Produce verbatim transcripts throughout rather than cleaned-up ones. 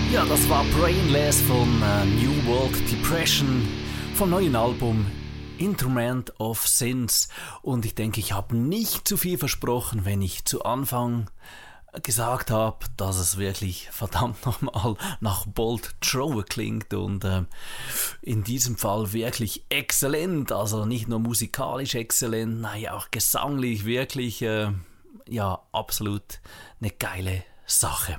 Ja, das war Brainless von äh, New World Depression vom neuen Album Instrument of Sins. Und ich denke, ich habe nicht zu viel versprochen, wenn ich zu Anfang gesagt habe, dass es wirklich verdammt nochmal nach Bolt Thrower klingt und äh, in diesem Fall wirklich exzellent, also nicht nur musikalisch exzellent, nein, auch gesanglich wirklich, äh, ja, absolut eine geile Sache.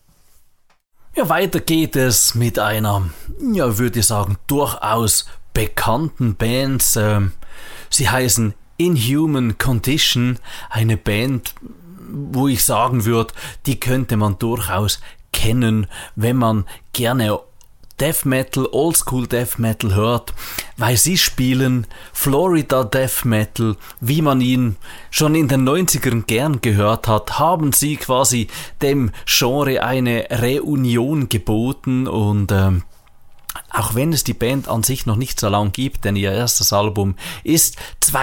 Ja, weiter geht es mit einer, ja, würde ich sagen, durchaus bekannten Band. Sie heißen Inhuman Condition, eine Band, wo ich sagen würde, die könnte man durchaus kennen, wenn man gerne Death Metal, Oldschool Death Metal hört, weil sie spielen Florida Death Metal, wie man ihn schon in den neunzigern gern gehört hat, haben sie quasi dem Genre eine Reunion geboten und ähm, auch wenn es die Band an sich noch nicht so lang gibt, denn ihr erstes Album ist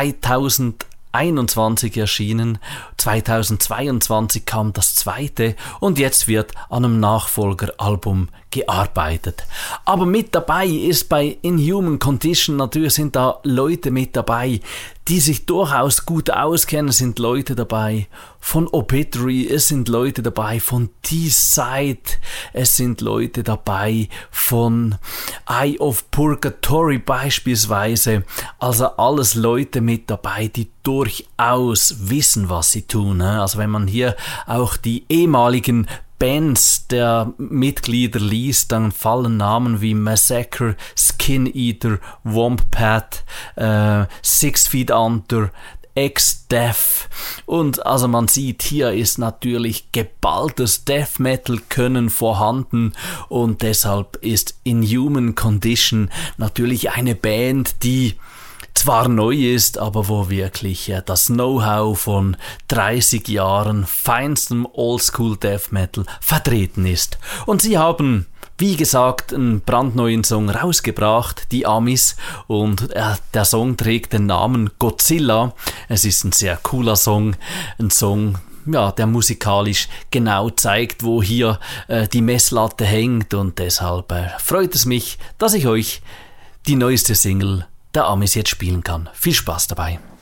zweitausendeinundzwanzig erschienen, zweitausendzweiundzwanzig kam das zweite und jetzt wird an einem Nachfolgeralbum gearbeitet. Aber mit dabei ist bei Inhuman Condition, natürlich sind da Leute mit dabei, die sich durchaus gut auskennen, es sind Leute dabei von Obituary, es sind Leute dabei von Deicide, es sind Leute dabei von Eye of Purgatory beispielsweise, also alles Leute mit dabei, die durchaus wissen, was sie tun. Also wenn man hier auch die ehemaligen Bands der Mitglieder liest, dann fallen Namen wie Massacre, Skin Eater, Wombat, äh, Six Feet Under, Ex-Death und also man sieht, hier ist natürlich geballtes Death Metal Können vorhanden und deshalb ist Inhuman Condition natürlich eine Band, die zwar neu ist, aber wo wirklich äh, das Know-how von dreißig Jahren feinstem Oldschool Death Metal vertreten ist. Und sie haben, wie gesagt, einen brandneuen Song rausgebracht, die Amis, und äh, der Song trägt den Namen Godzilla. Es ist ein sehr cooler Song, ein Song, ja, der musikalisch genau zeigt, wo hier äh, die Messlatte hängt und deshalb äh, freut es mich, dass ich euch die neueste Single der Amis jetzt spielen kann. Viel Spaß dabei.